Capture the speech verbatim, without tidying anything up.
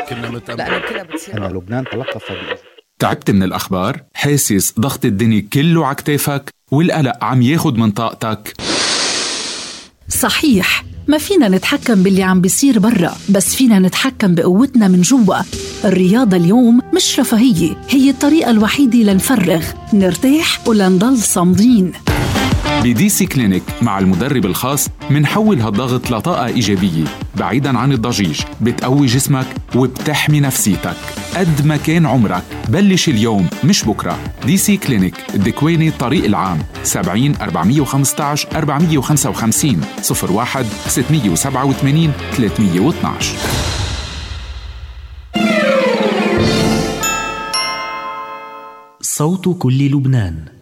كنا متأمل لأنه كلها بتصير أن لبنان تلقف بإذن. تعبت من الأخبار؟ حاسس ضغط الدنيا كله عكتافك والقلق عم ياخد من طاقتك؟ صحيح، ما فينا نتحكم باللي عم بيصير برا، بس فينا نتحكم بقوتنا من جوا. الرياضة اليوم مش رفاهية، هي الطريقة الوحيدة لنفرغ، نرتاح ولنضل صامدين. بدي سي كلينيك مع المدرب الخاص منحول هالضغط لطاقة إيجابية بعيداً عن الضجيج، بتقوي جسمك وبتحمي نفسيتك. قد ما كان عمرك بلش اليوم مش بكرة. دي سي كلينيك الدكواني الطريق العام سبعين أربعمية وخمستعش أربعمية وخمسة وخمسين صفر واحد ستمية وسبعة وثمانين ثلاثمية واثناعش. صوت كل لبنان.